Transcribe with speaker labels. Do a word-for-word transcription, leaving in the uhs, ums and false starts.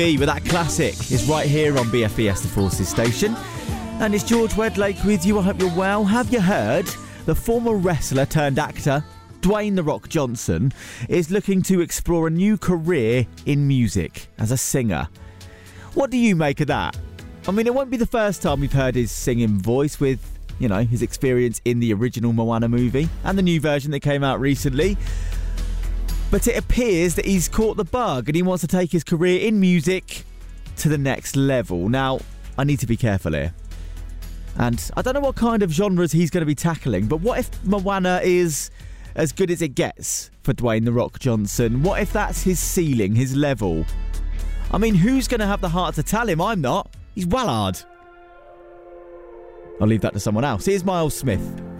Speaker 1: But that classic is right here on B F E S The Forces station. And it's George Wedlake with you. I hope you're well. Have you heard the former wrestler turned actor Dwayne "The Rock" Johnson is looking to explore a new career in music as a singer? What do you make of that? I mean, it won't be the first time we've heard his singing voice with, you know, his experience in the original Moana movie and the new version that came out recently. But it appears that he's caught the bug and he wants to take his career in music to the next level. Now, I need to be careful here. And I don't know what kind of genres he's going to be tackling, but what if Moana is as good as it gets for Dwayne "The Rock" Johnson? What if that's his ceiling, his level? I mean, who's going to have the heart to tell him? I'm not. He's well hard. I'll leave that to someone else. Here's Miles Smith.